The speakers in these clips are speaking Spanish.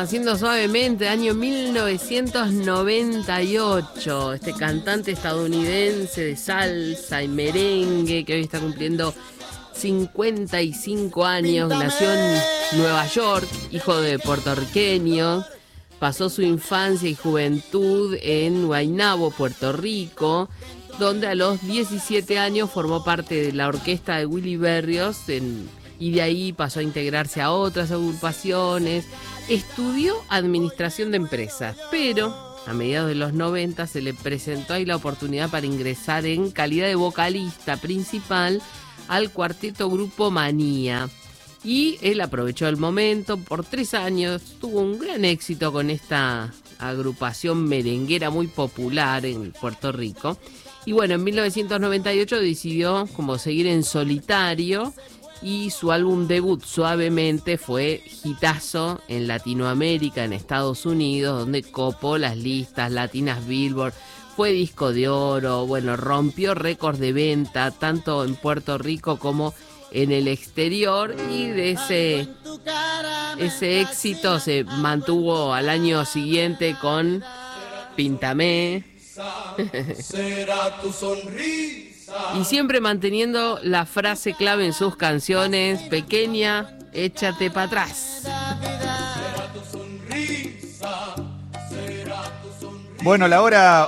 haciendo suavemente, año 1998. Este cantante estadounidense de salsa y merengue que hoy está cumpliendo 55 años, nació en Nueva York, hijo de puertorriqueños. Pasó su infancia y juventud en Guaynabo, Puerto Rico, donde a los 17 años formó parte de la orquesta de Willy Berrios y de ahí pasó a integrarse a otras agrupaciones. Estudió administración de empresas, pero a mediados de los 90 se le presentó ahí la oportunidad para ingresar en calidad de vocalista principal al cuarteto Grupo Manía. Y él aprovechó el momento, por 3 años tuvo un gran éxito con esta agrupación merenguera muy popular en Puerto Rico. Y bueno, en 1998 decidió como seguir en solitario y su álbum debut, Suavemente, fue hitazo en Latinoamérica, en Estados Unidos, donde copó las listas latinas Billboard, fue disco de oro, bueno, rompió récords de venta tanto en Puerto Rico como en el exterior, y de ese éxito se mantuvo al año siguiente con Píntame. Será tu sonrisa. Y siempre manteniendo la frase clave en sus canciones: pequeña, échate para atrás. Será tu sonrisa. Será tu sonrisa. Bueno, la hora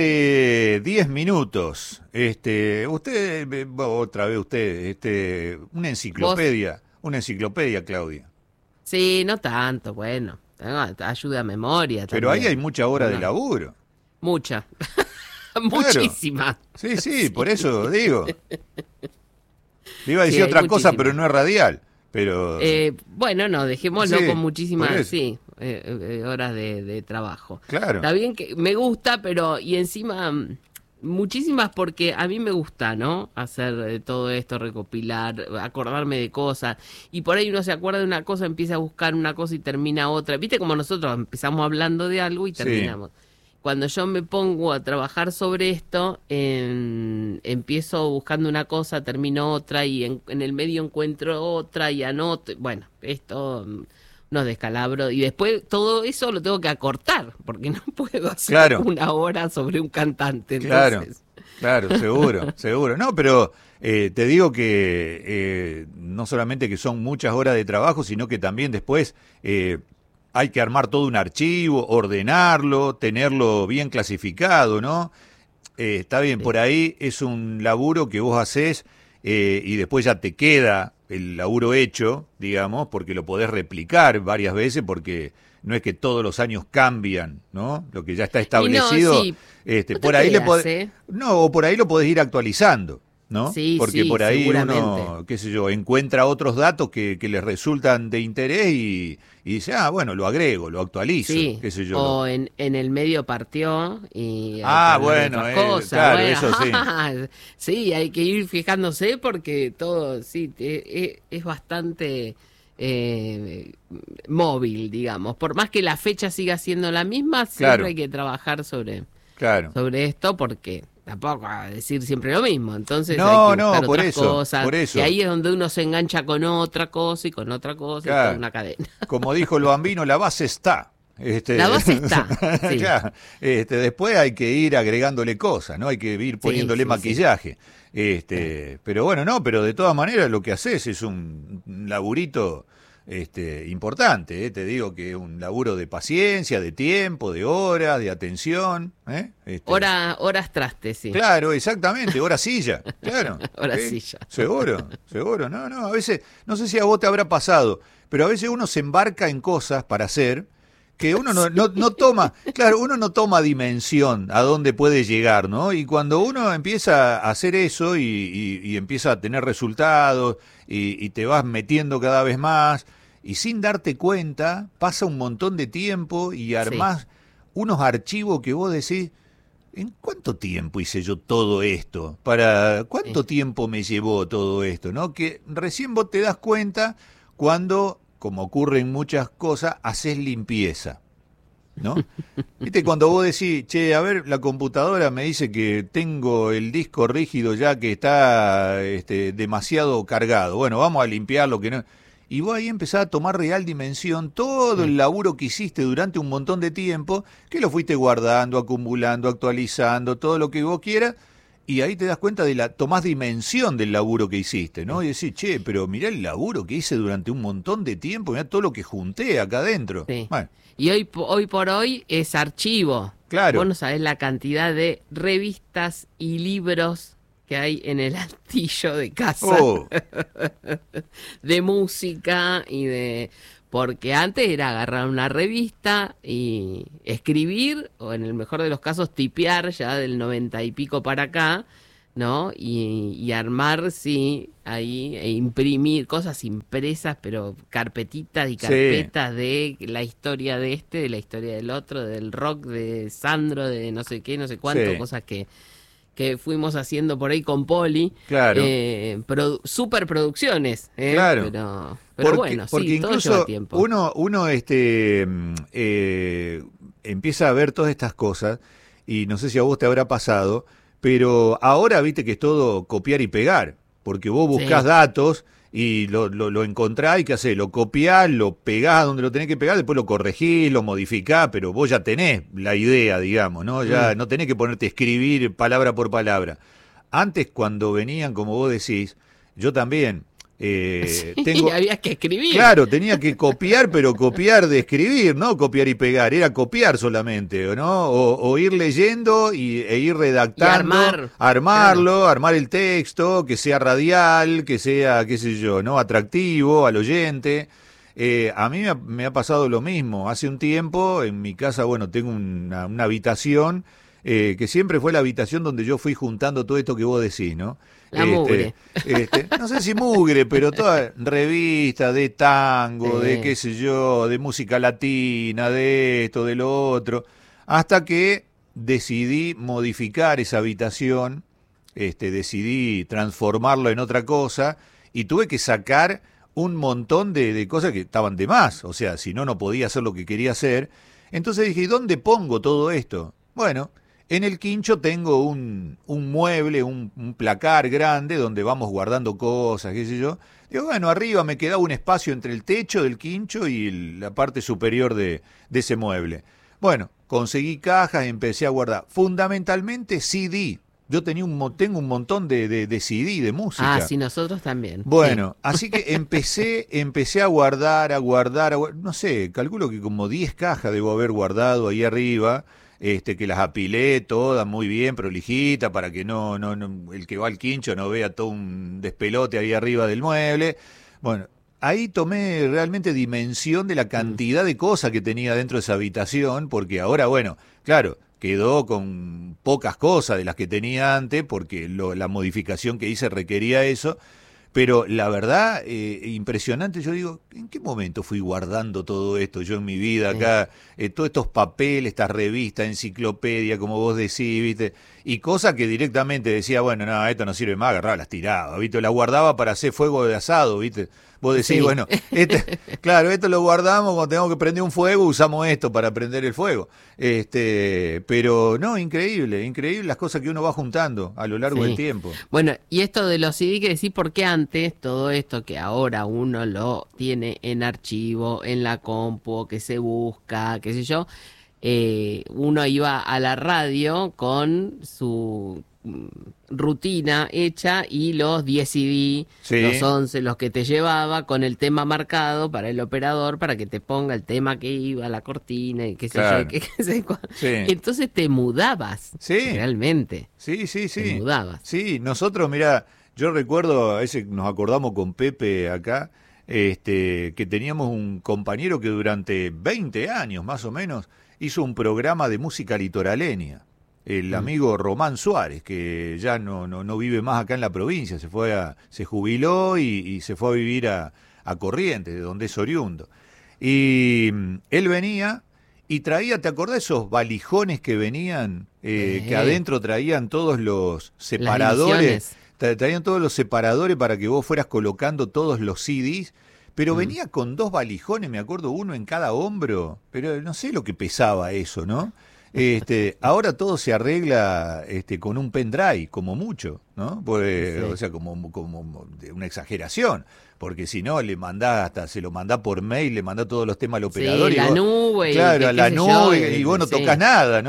11:10. Usted, otra vez usted, una enciclopedia, Claudia. Sí, no tanto, bueno, ayuda a memoria también. Pero ahí hay mucha hora de laburo. Mucha. Claro. Muchísima. Sí, por eso digo. Le iba a decir Sí, otra cosa, muchísima. pero no es radial. Pero Bueno, no, dejémoslo Sí, con por muchísimas eso. horas de trabajo. Claro. Está bien que me gusta, pero y encima muchísimas, porque a mí me gusta, ¿no? Hacer todo esto, recopilar, acordarme de cosas. Y por ahí uno se acuerda de una cosa, empieza a buscar una cosa y termina otra. ¿Viste como nosotros empezamos hablando de algo y Sí. terminamos? Cuando yo me pongo a trabajar sobre esto, empiezo buscando una cosa, termino otra y en el medio encuentro otra y anoto. Bueno, esto unos descalabros. Y después todo eso lo tengo que acortar, porque no puedo hacer Claro. 1 hora sobre un cantante. Claro, Entonces, claro, seguro. No, pero te digo que no solamente que son muchas horas de trabajo, sino que también después hay que armar todo un archivo, ordenarlo, tenerlo bien clasificado, ¿no? Está bien, Sí. por ahí es un laburo que vos hacés y después ya te queda el laburo hecho, digamos, porque lo podés replicar varias veces, porque no es que todos los años cambian, ¿no? Lo que ya está establecido, sí. No por te ahí le creas, podés, no, o por ahí lo podés ir actualizando, ¿no? Sí, Porque sí, por ahí seguramente. uno, qué sé yo, encuentra otros datos que les resultan de interés y dice, bueno, lo agrego, lo actualizo, Sí, qué sé yo. o en el medio partió y hay que Ah, hablar de bueno, otras cosas. claro, Bueno, eso sí. Sí, hay que ir fijándose porque todo, sí, es bastante móvil, digamos. Por más que la fecha siga siendo la misma, siempre Claro. hay que trabajar sobre Claro. esto, porque tampoco a decir siempre lo mismo. Entonces No, hay que buscar no, por otras eso, cosas. por eso. Y ahí es donde uno se engancha con otra cosa y con otra cosa, y Claro. toda una cadena. Como dijo el Bambino, la base está. La base está, sí. Claro. Después hay que ir agregándole cosas, ¿no? Hay que ir poniéndole sí, maquillaje. Pero bueno, no, pero de todas maneras lo que haces es un laburito importante, te digo que es un laburo de paciencia, de tiempo, de horas, de atención, Horas traste, sí. Claro, exactamente, hora silla, claro. Hora Sí, silla. Seguro, no, a veces, no sé si a vos te habrá pasado, pero a veces uno se embarca en cosas para hacer que uno no toma, claro, uno no toma dimensión a dónde puede llegar, ¿no? Y cuando uno empieza a hacer eso y empieza a tener resultados y te vas metiendo cada vez más y sin darte cuenta, pasa un montón de tiempo y armás unos archivos que vos decís, ¿en cuánto tiempo hice yo todo esto? ¿Para cuánto tiempo me llevó todo esto? ¿No? Que recién vos te das cuenta cuando, como ocurre en muchas cosas, haces limpieza, ¿no? ¿Viste? Cuando vos decís, che, a ver, la computadora me dice que tengo el disco rígido ya que está demasiado cargado. Bueno, vamos a limpiar lo que no... y vos ahí empezás a tomar real dimensión todo el laburo que hiciste durante un montón de tiempo, que lo fuiste guardando, acumulando, actualizando, todo lo que vos quieras, y ahí te das cuenta tomás dimensión del laburo que hiciste, ¿no? Y decís, che, pero mirá el laburo que hice durante un montón de tiempo, mirá todo lo que junté acá adentro. Sí. Bueno, Y hoy por hoy es archivo. claro. Vos no sabés la cantidad de revistas y libros que hay en el altillo de casa Oh, de música y de... Porque antes era agarrar una revista y escribir, o en el mejor de los casos tipear ya del 90 y pico para acá, ¿no? Y armar, sí, ahí, e imprimir cosas impresas, pero carpetitas y sí, carpetas de la historia de este, de la historia del otro, del rock, de Sandro, de no sé qué, no sé cuánto, sí, cosas que fuimos haciendo por ahí con Poli. claro. Superproducciones, Claro. pero bueno, porque sí, todo incluso lleva tiempo. uno empieza a ver todas estas cosas, y no sé si a vos te habrá pasado, pero ahora viste que es todo copiar y pegar, porque vos buscás Sí, datos y lo encontrás y ¿qué hacés? Lo copiás, lo pegás donde lo tenés que pegar, después lo corregís, lo modificás, pero vos ya tenés la idea, digamos, ¿no? Ya no tenés que ponerte a escribir palabra por palabra. Antes, cuando venían, como vos decís, yo también sí, tengo... había que escribir. Claro, tenía que copiar, pero copiar de escribir, no copiar y pegar, era copiar solamente, ¿no? O ir leyendo e ir redactando, armar, armarlo, armar el texto, que sea radial, que sea, qué sé yo, ¿no? Atractivo al oyente. A mí me ha pasado lo mismo. Hace un tiempo, en mi casa, bueno, tengo una habitación, que siempre fue la habitación donde yo fui juntando todo esto que vos decís, ¿no? La mugre. No sé si mugre, pero toda revista de tango, de Sí. qué sé yo, de música latina, de esto, de lo otro, hasta que decidí modificar esa habitación, decidí transformarlo en otra cosa y tuve que sacar un montón de cosas que estaban de más, o sea, si no, no podía hacer lo que quería hacer. Entonces dije, ¿y dónde pongo todo esto? Bueno, en el quincho tengo un mueble, un placar grande donde vamos guardando cosas, qué sé yo. Digo, bueno, arriba me quedaba un espacio entre el techo del quincho y la parte superior de ese mueble. Bueno, conseguí cajas, empecé a guardar. Fundamentalmente CD. Yo tengo un montón de CD, de música. Ah, sí, nosotros también. Sí. Bueno, así que empecé a guardar, no sé, calculo que como 10 cajas debo haber guardado ahí arriba, que las apilé todas muy bien, prolijitas, para que no, el que va al quincho no vea todo un despelote ahí arriba del mueble. Bueno, ahí tomé realmente dimensión de la cantidad de cosas que tenía dentro de esa habitación, porque ahora, bueno, claro, quedó con pocas cosas de las que tenía antes, porque la modificación que hice requería eso. Pero la verdad, impresionante, yo digo, ¿en qué momento fui guardando todo esto yo en mi vida acá? Todos estos papeles, estas revistas, enciclopedia, como vos decís, ¿viste? Y cosas que directamente decía, bueno, no, esto no sirve más, agarraba, las tiraba, ¿viste? Las guardaba para hacer fuego de asado, ¿viste? Vos decís, Sí. bueno, claro, esto lo guardamos cuando tenemos que prender un fuego, usamos esto para prender el fuego. Pero no, increíble las cosas que uno va juntando a lo largo del Sí. tiempo. Bueno, y esto de los CD que decís, porque antes todo esto que ahora uno lo tiene en archivo, en la compu, que se busca, qué sé yo, uno iba a la radio con su rutina hecha y los 10 CD, Sí. los 11, los que te llevaba con el tema marcado para el operador para que te ponga el tema que iba, la cortina y qué sé Claro. yo, qué sé cuál. Sí. Entonces te mudabas, Sí. realmente, Sí, te mudabas. Sí, nosotros, mira, yo recuerdo, a veces nos acordamos con Pepe acá, que teníamos un compañero que durante 20 años más o menos hizo un programa de música litoraleña. El amigo Román Suárez, que ya no vive más acá en la provincia, se jubiló y se fue a vivir a Corrientes, de donde es oriundo. Y él venía y traía, ¿te acordás esos valijones que venían, que adentro traían todos los separadores? divisiones. Traían todos los separadores para que vos fueras colocando todos los CDs, pero venía con 2 valijones, me acuerdo, uno en cada hombro, pero no sé lo que pesaba eso, ¿no? Ahora todo se arregla con un pendrive, como mucho, ¿no? Pues, Sí. o sea, como de una exageración, porque si no, se lo mandá por mail, le mandá todos los temas al operador Sí, y la vos, nube, y claro, que a qué la sé yo, nube, y vos no sí. tocas nada,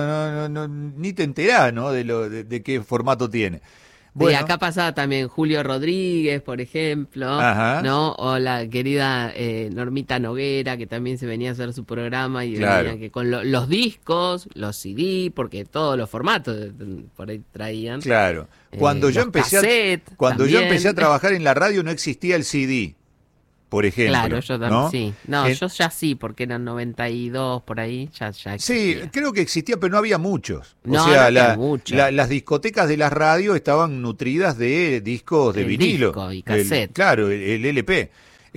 ni te enterás, ¿no? De qué formato tiene. Sí, Bueno, acá pasaba también Julio Rodríguez, por ejemplo, ajá, ¿no? O la querida Normita Noguera, que también se venía a hacer su programa y venía claro. que con los discos, los CD, porque todos los formatos por ahí traían, Claro. Cuando yo los empecé cassettes cuando yo empecé a también. trabajar en la radio no existía el CD, por Claro, ejemplo, yo también, ¿no? sí. No, En- yo ya sí, porque eran 92 por ahí, ya sí, existía. creo que existía, pero no había muchos. O No, no sea, había mucho. las discotecas de las radios estaban nutridas de discos de El vinilo. disco y cassette. Claro, el LP.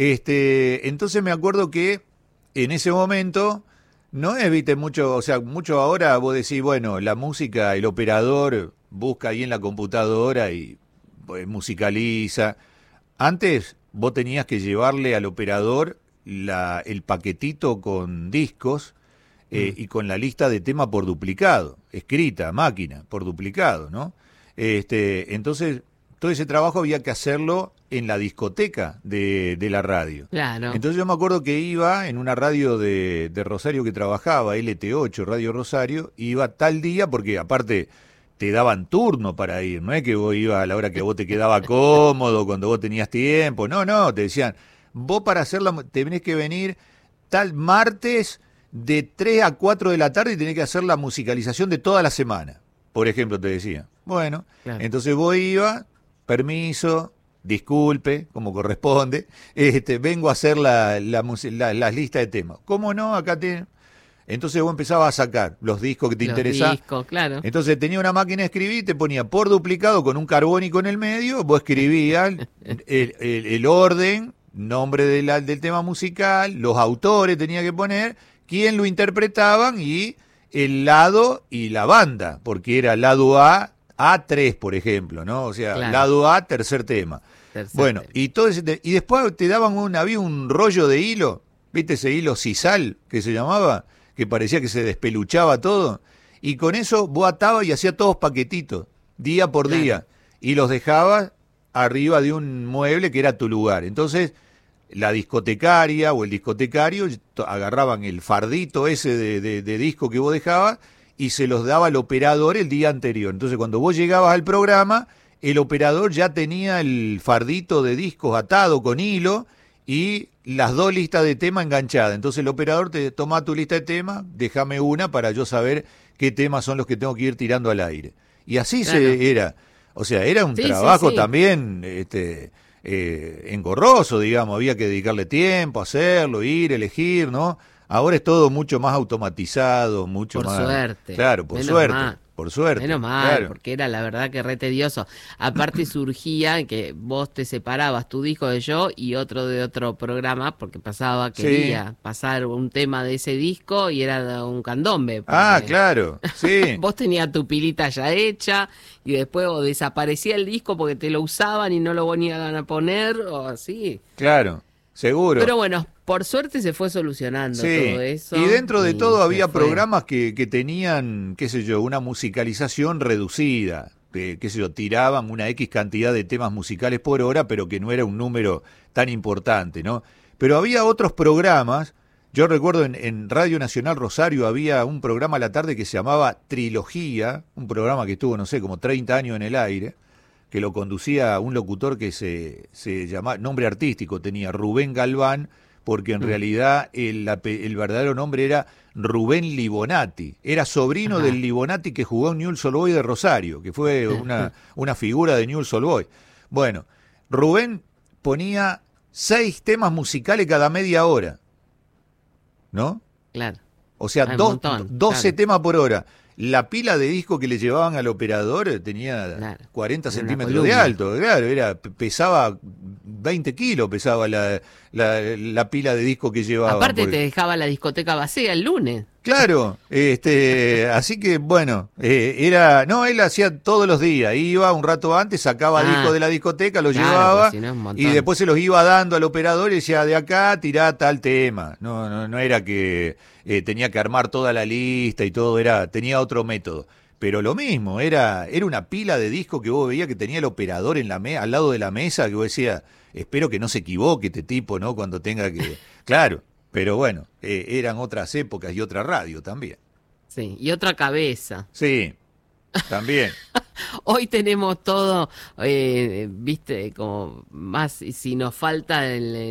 Entonces me acuerdo que en ese momento no es, viste, mucho, o sea, mucho ahora vos decís, bueno, la música, el operador busca ahí en la computadora y pues, musicaliza. Antes vos tenías que llevarle al operador el paquetito con discos y con la lista de tema por duplicado, escrita a máquina, por duplicado, ¿no? Entonces, todo ese trabajo había que hacerlo en la discoteca de la radio. Claro. Entonces yo me acuerdo que iba en una radio de Rosario que trabajaba, LT8, Radio Rosario, iba tal día porque aparte te daban turno para ir, no es que vos ibas a la hora que vos te quedaba cómodo, cuando vos tenías tiempo, no, te decían, vos para hacerla tenés que venir tal martes de 3 a 4 de la tarde y tenés que hacer la musicalización de toda la semana, por ejemplo, te decía. Bueno, Claro. entonces vos iba, permiso, disculpe, como corresponde, vengo a hacer la lista de temas. ¿Cómo no? Acá te... Entonces vos empezabas a sacar los discos que te Los interesaban. discos, claro. Entonces tenía una máquina de escribir, te ponía por duplicado con un carbónico en el medio, vos escribías el orden, nombre del tema musical, los autores tenía que poner, quién lo interpretaban y el lado y la banda, porque era lado A, A3, por ejemplo, ¿no? O sea, Claro. lado A, tercer tema. Tercer Bueno, tema. y todo y después te daban había un rollo de hilo, ¿viste ese hilo sisal que se llamaba? Que parecía que se despeluchaba todo, y con eso vos atabas y hacías todos paquetitos, día por Claro. día, y los dejabas arriba de un mueble que era tu lugar. Entonces, la discotecaria o el discotecario agarraban el fardito ese de disco que vos dejabas y se los daba al operador el día anterior. Entonces, cuando vos llegabas al programa, el operador ya tenía el fardito de discos atado con hilo y las dos listas de tema enganchadas. Entonces el operador te toma tu lista de temas, déjame una para yo saber qué temas son los que tengo que ir tirando al aire. Y así Claro. era. O sea, era un Sí, trabajo sí. también engorroso, digamos. Había que dedicarle tiempo, hacerlo, ir, elegir, ¿no? Ahora es todo mucho más automatizado, mucho Por más... suerte. Claro, por Menos suerte. mal. Por suerte. Menos mal, claro. porque era la verdad que re tedioso. Aparte surgía que vos te separabas tu disco de yo y otro de otro programa, porque Sí. quería pasar un tema de ese disco y era un candombe. Ah, porque claro, sí. Vos tenías tu pilita ya hecha y después o desaparecía el disco porque te lo usaban y no lo venían a poner o así. Claro, seguro. Pero bueno, por suerte se fue solucionando Sí, todo eso. y dentro de todo se había fue. programas que tenían, qué sé yo, una musicalización reducida, qué sé yo, tiraban una X cantidad de temas musicales por hora, pero que no era un número tan importante, ¿no? Pero había otros programas, yo recuerdo en Radio Nacional Rosario había un programa a la tarde que se llamaba Trilogía, un programa que estuvo, no sé, como 30 años en el aire, que lo conducía un locutor que se llamaba, nombre artístico tenía Rubén Galván, porque en realidad el verdadero nombre era Rubén Libonati. Era sobrino Ajá. del Libonati que jugó en Newell's Old Boys de Rosario, que fue una figura de Newell's Old Boys. Bueno, Rubén ponía 6 temas musicales cada media hora, ¿no? Claro. O sea, Ah, un 12 montón, temas por hora. La pila de disco que le llevaban al operador tenía Claro. 40 Era una centímetros de columna. alto, claro, pesaba 20 kilos, pesaba la pila de disco que llevaba. Aparte te dejaba la discoteca vacía el lunes. Claro, así que bueno, él hacía todos los días, iba un rato antes, sacaba discos de la discoteca, los claro, llevaba pues si no es un montón. y después se los iba dando al operador y decía, de acá tirá tal tema. No era que tenía que armar toda la lista y todo, tenía otro método. Pero lo mismo, era una pila de discos que vos veías que tenía el operador al lado de la mesa, que vos decías, espero que no se equivoque este tipo, ¿no? Cuando tenga que... Claro. Pero bueno, eran otras épocas y otra radio también. Sí, y otra cabeza. Sí, también. Hoy tenemos todo, viste, como más, si nos falta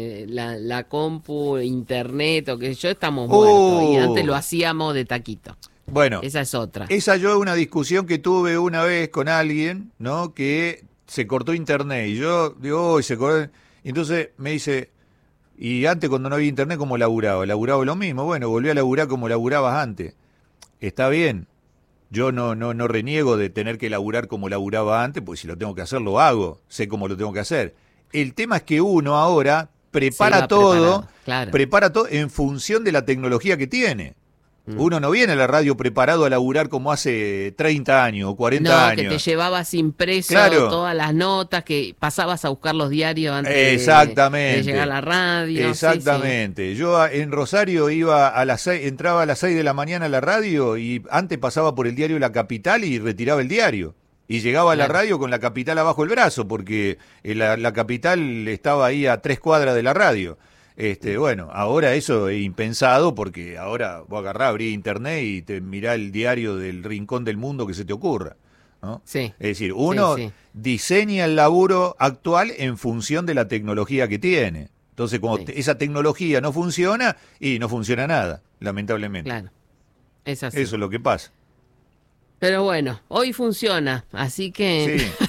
la compu, internet o qué sé yo, estamos muertos. Y antes lo hacíamos de taquito. Bueno, esa es otra. Esa yo es una discusión que tuve una vez con alguien, ¿no? Que se cortó internet. Y yo digo, hoy se cortó. Y entonces me dice... Y antes cuando no había internet, ¿cómo laburaba? Laburaba lo mismo. Bueno, volví a laburar como laburabas antes. Está bien. Yo no reniego de tener que laburar como laburaba antes, porque si lo tengo que hacer, lo hago. Sé cómo lo tengo que hacer. El tema es que uno ahora prepara todo en función de la tecnología que tiene. Uno no viene a la radio preparado a laburar como hace 30 años o 40 años. Que te llevabas impreso todas las notas, que pasabas a buscar los diarios antes de llegar a la radio. Exactamente. Sí. Yo en Rosario iba entraba a las 6 de la mañana a la radio y antes pasaba por el diario La Capital y retiraba el diario. Y llegaba a la radio con La Capital abajo el brazo, porque la Capital estaba ahí a 3 cuadras de la radio. Bueno, ahora eso es impensado porque ahora vos agarrás, abrís internet y te mirá el diario del rincón del mundo que se te ocurra, ¿no? Sí. Es decir, uno diseña el laburo actual en función de la tecnología que tiene. Entonces, cuando esa tecnología no funciona, y no funciona nada, lamentablemente. Claro, es así. Eso es lo que pasa. Pero bueno, hoy funciona, así que... Sí.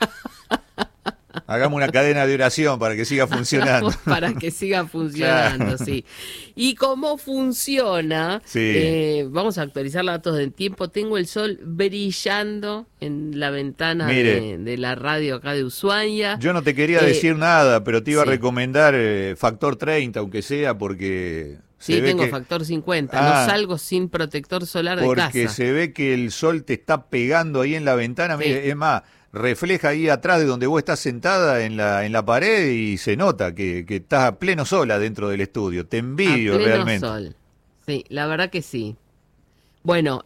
Hagamos una cadena de oración para que siga funcionando. Para que siga funcionando, claro. Sí. Y cómo funciona, vamos a actualizar los datos del tiempo. Tengo el sol brillando en la ventana de la radio acá de Ushuaia. Yo no te quería decir nada, pero te iba a recomendar factor 30, aunque sea, porque... Sí, tengo factor 50, no salgo sin protector solar de casa. Porque se ve que el sol te está pegando ahí en la ventana, mire, es más... refleja ahí atrás de donde vos estás sentada en la pared y se nota que estás a pleno sol adentro del estudio. Te envidio realmente. Sol. Sí, la verdad que sí. Bueno,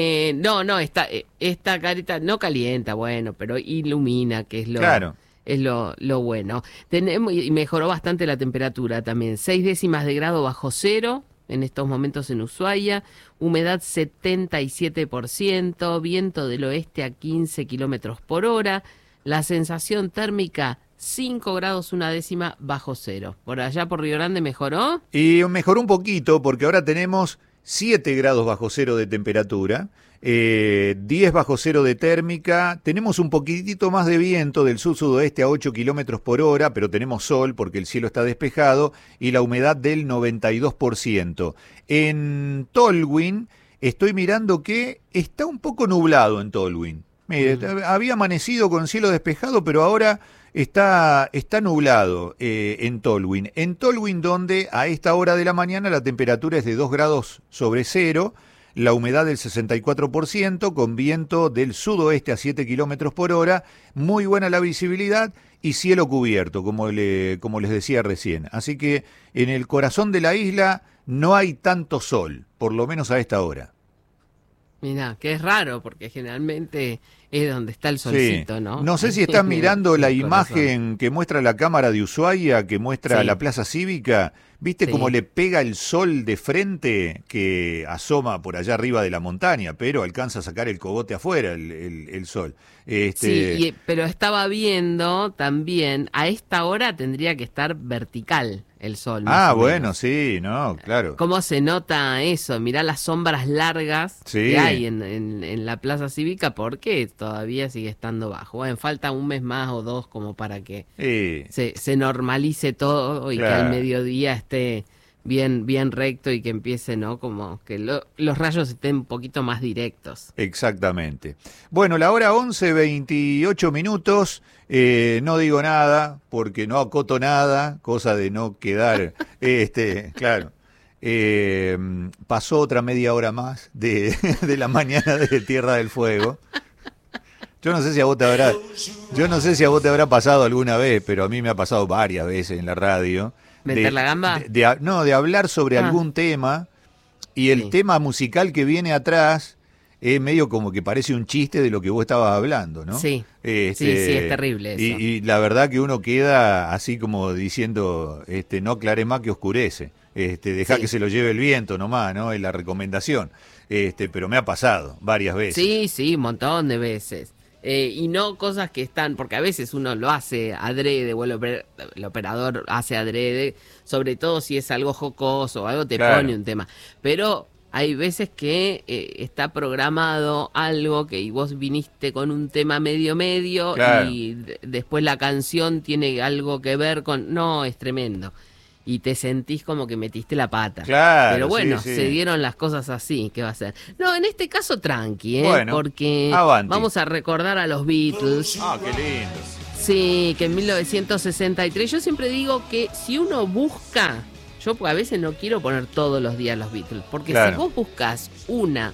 esta carita no calienta, bueno, pero ilumina, que es lo bueno. Tenemos, y mejoró bastante la temperatura también, 6 décimas de grado bajo cero. En estos momentos en Ushuaia, humedad 77%, viento del oeste a 15 kilómetros por hora, la sensación térmica 5 grados una décima bajo cero. ¿Por allá por Río Grande mejoró? Y mejoró un poquito porque ahora tenemos 7 grados bajo cero de temperatura, 10 bajo cero de térmica, tenemos un poquitito más de viento del sur-sudoeste a 8 kilómetros por hora, pero tenemos sol porque el cielo está despejado y la humedad del 92%. En Tolwyn estoy mirando que está un poco nublado en Tolwyn. Mire, había amanecido con cielo despejado, pero ahora está nublado en Tolwyn. En Tolwyn, donde a esta hora de la mañana la temperatura es de 2 grados sobre cero, la humedad del 64%, con viento del sudoeste a 7 kilómetros por hora, muy buena la visibilidad y cielo cubierto, como les decía recién. Así que en el corazón de la isla no hay tanto sol, por lo menos a esta hora. Mirá, que es raro, porque generalmente es donde está el solcito, ¿no? No sé si están mirando la imagen que muestra la cámara de Ushuaia, que muestra la plaza cívica. ¿Viste cómo le pega el sol de frente, que asoma por allá arriba de la montaña, pero alcanza a sacar el cogote afuera el sol? Sí, pero estaba viendo también, a esta hora tendría que estar vertical el sol. Bueno, sí, no, claro. ¿Cómo se nota eso? Mirá las sombras largas que hay en la plaza cívica, porque todavía sigue estando bajo. Bueno, falta un mes más o dos como para que se normalice todo y que al mediodía esté bien recto y que empiece, ¿no? Como que los rayos estén un poquito más directos. Exactamente. Bueno, la hora 11:28 minutos. No digo nada porque no acoto nada, cosa de no quedar, claro. pasó otra media hora más de la mañana de Tierra del Fuego. Yo no sé si a vos te habrá pasado alguna vez, pero a mí me ha pasado varias veces en la radio. ¿Meter la gamba? De hablar sobre algún tema y el tema musical que viene atrás es medio como que parece un chiste de lo que vos estabas hablando, ¿no? Sí, sí, es terrible eso. Y la verdad que uno queda así como diciendo, no aclares más que oscurece. Dejá que se lo lleve el viento nomás, ¿no? Es la recomendación. Pero me ha pasado varias veces. Sí, un montón de veces. Y no cosas que están, porque a veces uno lo hace adrede, o el operador hace adrede, sobre todo si es algo jocoso o algo te pone un tema. Pero hay veces que está programado algo y vos viniste con un tema medio, y después la canción tiene algo que ver con... No, es tremendo. Y te sentís como que metiste la pata. Claro, pero bueno, sí. se dieron las cosas así, ¿qué va a ser? No, en este caso tranqui, bueno, porque avanti. Vamos a recordar a los Beatles. Ah, qué lindo. Sí, que en 1963, yo siempre digo que si uno busca, yo a veces no quiero poner todos los días los Beatles, porque si vos buscas una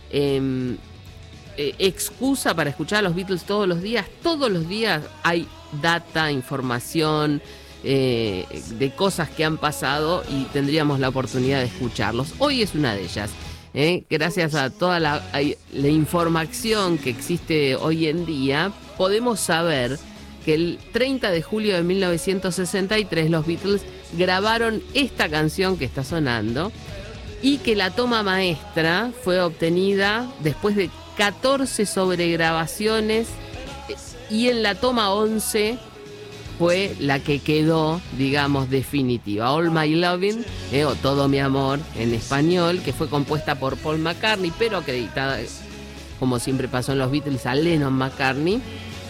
excusa para escuchar a los Beatles todos los días hay data, información, de cosas que han pasado y tendríamos la oportunidad de escucharlos. Hoy es una de ellas. Gracias a toda la información que existe hoy en día, podemos saber que el 30 de julio de 1963 los Beatles grabaron esta canción que está sonando y que la toma maestra fue obtenida después de 14 sobregrabaciones y en la toma 11 fue la que quedó, digamos, definitiva. All My Lovin', o Todo Mi Amor en español, que fue compuesta por Paul McCartney, pero acreditada, como siempre pasó en los Beatles, a Lennon McCartney.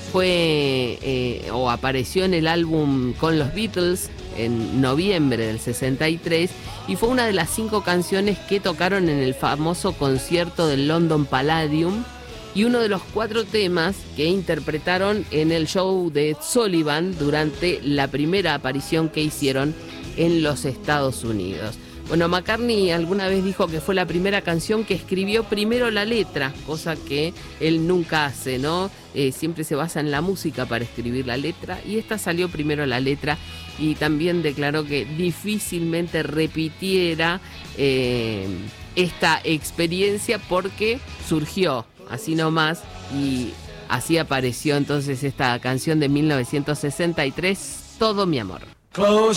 Apareció en el álbum Con los Beatles en noviembre del 63 y fue una de las 5 canciones que tocaron en el famoso concierto del London Palladium, y uno de los 4 temas que interpretaron en el show de Ed Sullivan durante la primera aparición que hicieron en los Estados Unidos. Bueno, McCartney alguna vez dijo que fue la primera canción que escribió primero la letra, cosa que él nunca hace, ¿no? Siempre se basa en la música para escribir la letra, y esta salió primero la letra, y también declaró que difícilmente repitiera esta experiencia porque surgió así nomás, y así apareció entonces esta canción de 1963, Todo Mi Amor. Close